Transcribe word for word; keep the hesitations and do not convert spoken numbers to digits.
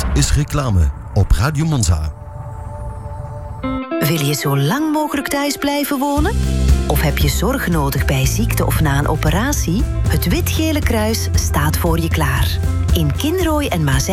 is reclame op Radio Monza. Wil je zo lang mogelijk thuis blijven wonen? Of heb je zorg nodig bij ziekte of na een operatie? Het Wit-Gele Kruis staat voor je klaar. In Kinrooy en Maaseind